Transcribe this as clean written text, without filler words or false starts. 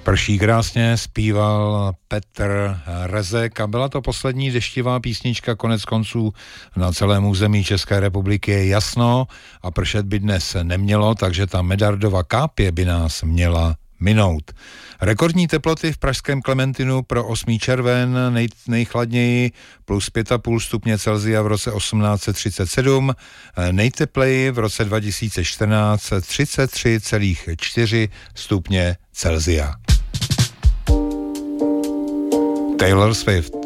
Prší krásně, zpíval Petr Rezek a byla to poslední deštivá písnička, konec konců na celém území České republiky je jasno a pršet by dnes nemělo, takže ta Medardova kápě by nás měla minout. Rekordní teploty v pražském Klementinu pro 8. červen, nejchladněji plus 5,5 stupně Celsia v roce 1837, nejtepleji v roce 2014 33,4 stupně Celsia. Taylor Swift.